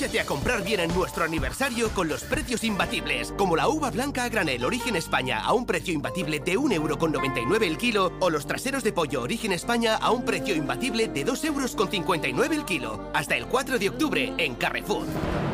Atrévete a comprar bien en nuestro aniversario con los precios imbatibles, como la uva blanca a granel Origen España a un precio imbatible de 1,99 € el kilo, o los traseros de pollo Origen España a un precio imbatible de 2,59 € el kilo. Hasta el 4 de octubre en Carrefour.